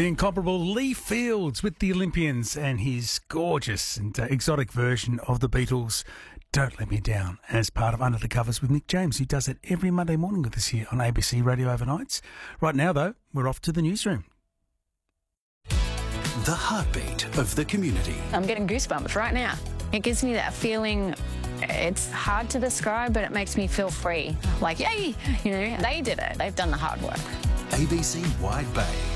The incomparable Lee Fields with the Olympians and his gorgeous and exotic version of the Beatles' Don't Let Me Down as part of Under the Covers with Nick James, who does it every Monday morning with us here on ABC Radio Overnights. Right now, though, we're off to the newsroom. The heartbeat of the community. I'm getting goosebumps right now. It gives me that feeling. It's hard to describe, but it makes me feel free. Like, yay, they did it. They've done the hard work. ABC Wide Bay.